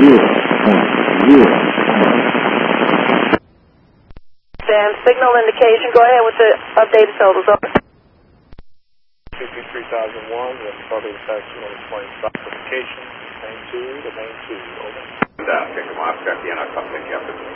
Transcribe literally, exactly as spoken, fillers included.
zero point zero. Sam, signal indication. Go ahead with the updated totals. Over. C P three thousand one, we have targeted taxi on explain stop indication. Main two to main two. Over. Down, pick them off, got the N L, come pick you up.